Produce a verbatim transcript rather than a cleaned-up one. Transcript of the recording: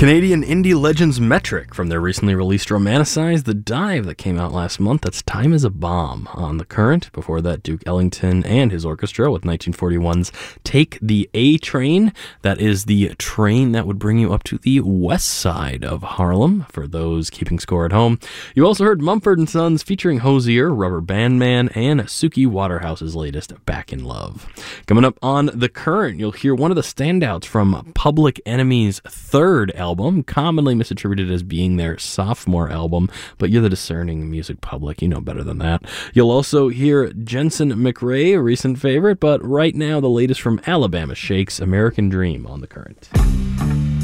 Canadian indie legends Metric from their recently released Romanticize the Dive that came out last month. That's Time is a Bomb on The Current. Before that, Duke Ellington and his orchestra with nineteen forty-one's Take the A Train. That is the train that would bring you up to the west side of Harlem, for those keeping score at home. You also heard Mumford and Sons featuring Hosier, Rubber Band Man, and Suki Waterhouse's latest, Back in Love. Coming up on The Current, you'll hear one of the standouts from Public Enemy's third album. Album, commonly misattributed as being their sophomore album, but you're the discerning music public, you know better than that. You'll also hear Jensen McRae, a recent favorite, but right now the latest from Alabama Shakes, American Dream on The Current.